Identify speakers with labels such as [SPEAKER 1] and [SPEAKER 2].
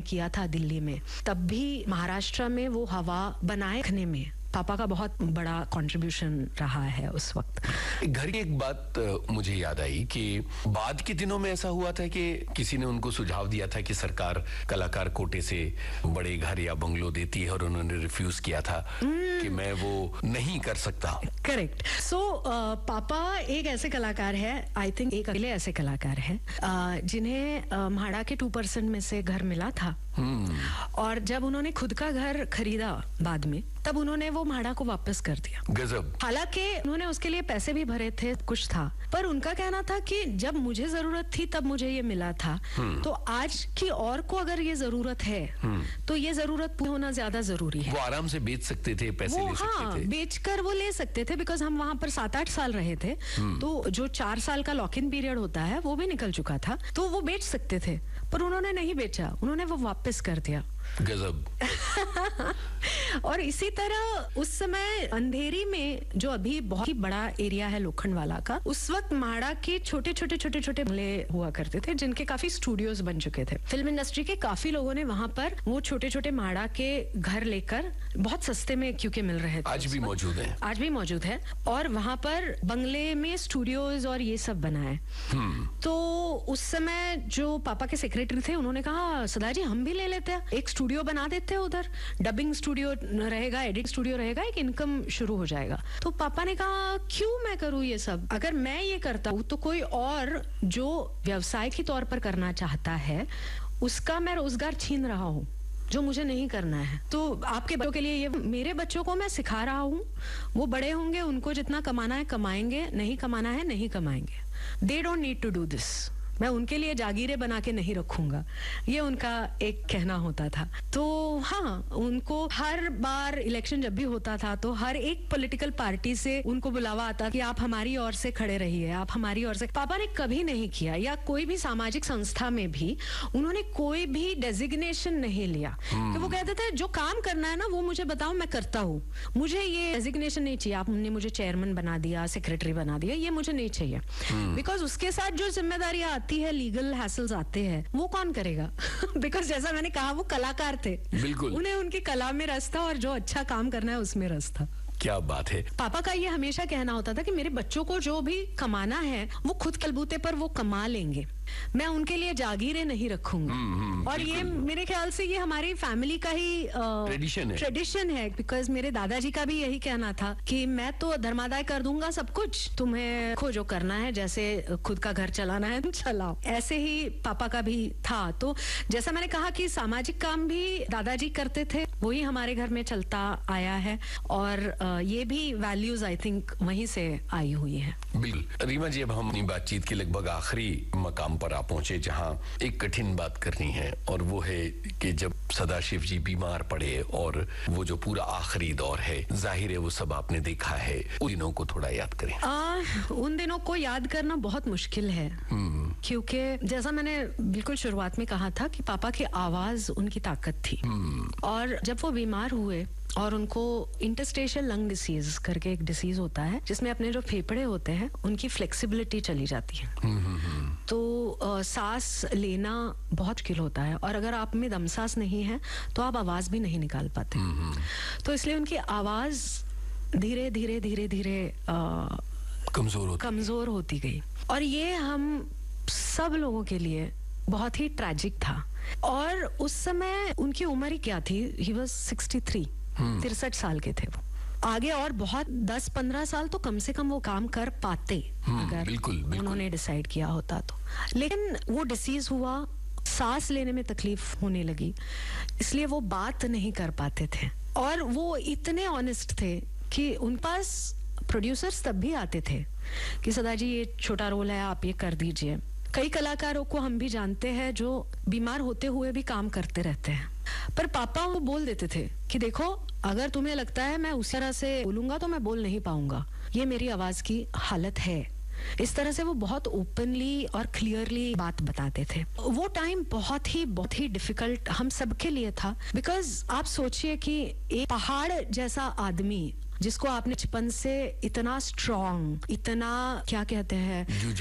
[SPEAKER 1] किया था दिल्ली में, तब भी महाराष्ट्र में वो हवा बनाए रखने में पापा का बहुत बड़ा कंट्रीब्यूशन रहा है उस वक्त।
[SPEAKER 2] घर की एक बात मुझे याद आई कि बाद के दिनों में ऐसा हुआ था कि किसी ने उनको सुझाव दिया था कि सरकार कलाकार कोटे से बड़े घर या बंगलो देती है और उन्होंने रिफ्यूज किया था कि मैं वो नहीं कर सकता।
[SPEAKER 1] करेक्ट। सो पापा एक ऐसे कलाकार है, आई थिंक एक अकेले ऐसे कलाकार है जिन्हें म्हाडा के 2% में से घर मिला था। और जब उन्होंने खुद का घर खरीदा बाद में, तब उन्होंने वो म्हाडा को वापस कर दिया।
[SPEAKER 2] गजब।
[SPEAKER 1] हालांकि उन्होंने उसके लिए पैसे भी भरे थे, कुछ था, पर उनका कहना था कि जब मुझे जरूरत थी तब मुझे ये मिला था, तो आज की और को अगर ये जरूरत है तो ये जरूरत पूरी होना ज्यादा जरूरी है।
[SPEAKER 2] वो आराम से बेच सकते थे, पैसे ले सकते थे।
[SPEAKER 1] बेचकर वो ले सकते थे, बिकॉज हम वहां पर 7-8 साल रहे थे, तो जो 4 साल का लॉक इन पीरियड होता है वो भी निकल चुका था, तो वो बेच सकते थे, पर उन्होंने नहीं बेचा, उन्होंने वो वापस कर दिया।
[SPEAKER 2] गजब।
[SPEAKER 1] और इसी तरह उस समय अंधेरी में, जो अभी बहुत ही बड़ा एरिया है लोखंडवाला का, उस वक्त म्हाडा के छोटे छोटे बंगले हुआ करते थे जिनके काफी स्टूडियोज बन चुके थे। फिल्म इंडस्ट्री के काफी लोगों ने वहां पर वो छोटे छोटे म्हाडा के घर लेकर बहुत सस्ते में क्योंकि मिल रहे थे,
[SPEAKER 2] आज भी मौजूद है।
[SPEAKER 1] आज भी मौजूद है, और वहां पर बंगले में स्टूडियोज और ये सब बना है। तो उस समय जो पापा के सेक्रेटरी थे उन्होंने कहा, सदा जी हम भी ले लेते हैं, एक स्टूडियो बना देते हैं, उधर डबिंग स्टूडियो रहेगा, एडिट स्टूडियो रहेगा, एक इनकम शुरू हो जाएगा। तो पापा ने कहा क्यों मैं करूं ये सब, अगर मैं ये करता हूं तो कोई और जो व्यवसाय के तौर पर करना चाहता है उसका मैं रोजगार छीन रहा हूं, जो मुझे नहीं करना है। तो आपके बच्चों के लिए ये, मेरे बच्चों को मैं सिखा रहा हूँ, वो बड़े होंगे, उनको जितना कमाना है कमाएंगे, नहीं कमाना है नहीं कमाएंगे। They don't need to do this. मैं उनके लिए जागीरें बना के नहीं रखूंगा, ये उनका एक कहना होता था। तो हाँ, उनको हर बार इलेक्शन जब भी होता था तो हर एक पॉलिटिकल पार्टी से उनको बुलावा आता कि आप हमारी ओर से खड़े रहिए, आप हमारी ओर से। पापा ने कभी नहीं किया, या कोई भी सामाजिक संस्था में भी उन्होंने कोई भी डेजिग्नेशन नहीं लिया कि वो कहते थे जो काम करना है ना वो मुझे बताओ, मैं करता हूँ, मुझे ये डेजिग्नेशन नहीं चाहिए, आपने मुझे चेयरमैन बना दिया, सेक्रेटरी बना दिया, ये मुझे नहीं चाहिए। बिकॉज उसके साथ जो जिम्मेदारियां है, लीगल हैसल्स आते हैं, वो कौन करेगा? बिकॉज जैसा मैंने कहा वो कलाकार थे, बिल्कुल, उन्हें उनकी कला में रस था और जो अच्छा काम करना है उसमें रस था।
[SPEAKER 2] क्या बात है।
[SPEAKER 1] पापा का ये हमेशा कहना होता था कि मेरे बच्चों को जो भी कमाना है वो खुद कलबूते पर वो कमा लेंगे, मैं उनके लिए जागीरें नहीं रखूंगा। और ये मेरे ख्याल से ये हमारी फैमिली का ही ट्रेडिशन है, बिकॉज मेरे दादाजी का भी यही कहना था कि मैं तो धर्मादाय कर दूंगा सब कुछ, तुम्हें खो जो करना है, जैसे खुद का घर चलाना है तुम चलाओ। ऐसे ही पापा का भी था। तो जैसा मैंने कहा कि सामाजिक काम भी दादाजी करते थे, वही हमारे घर में चलता आया है, और ये भी वैल्यूज आई थिंक वहीं से आई हुई है।
[SPEAKER 2] बिल्कुल। रीमा जी, अब हम अपनी बातचीत के लगभग आखिरी मकाम पर आ पहुंचे, जहां एक कठिन बात करनी है, और वो है कि जब सदाशिव जी बीमार पड़े, और वो जो पूरा आखिरी दौर है, जाहिर है वो सब आपने देखा है, उन दिनों को थोड़ा याद करें।
[SPEAKER 1] उन दिनों को याद करना बहुत मुश्किल है, क्योंकि जैसा मैंने बिल्कुल शुरुआत में कहा था कि पापा की आवाज उनकी ताकत थी, और जब वो बीमार हुए और उनको इंटरस्टेशियल लंग डिसीज करके एक डिसीज होता है जिसमें अपने जो फेफड़े होते हैं उनकी फ्लेक्सिबिलिटी चली जाती है, तो सांस लेना बहुत मुश्किल होता है, और अगर आप में दम सांस नहीं है तो आप आवाज भी नहीं निकाल पाते। तो इसलिए उनकी आवाज धीरे धीरे धीरे धीरे कमजोर होती गई, और ये हम सब लोगों के लिए बहुत ही ट्रैजिक था। और उस समय उनकी उम्र ही क्या थी, ही वाज 63, 63 साल के थे वो। आगे और बहुत 10-15 साल तो कम से कम वो काम कर पाते, अगर बिल्कुल उन्होंने डिसाइड किया होता तो। लेकिन वो डिसीज हुआ, सांस लेने में तकलीफ होने लगी, इसलिए वो बात नहीं कर पाते थे। और वो इतने ऑनेस्ट थे कि उन पास प्रोड्यूसर्स तब भी आते थे कि सदा जी ये छोटा रोल है, आप ये कर दीजिए। कई कलाकारों को हम भी जानते हैं जो बीमार होते हुए भी काम करते रहते हैं, पर पापा वो बोल देते थे कि देखो, अगर तुम्हें लगता है मैं उस तरह से बोलूंगा तो मैं बोल नहीं पाऊंगा, ये मेरी आवाज की हालत है। इस तरह से वो बहुत ओपनली और क्लियरली बात बताते थे। वो टाइम बहुत ही डिफिकल्ट हम सबके लिए था, बिकॉज आप सोचिए कि एक पहाड़ जैसा आदमी जिसको आपने बचपन से इतना स्ट्रॉन्ग, इतना क्या कहते हैं,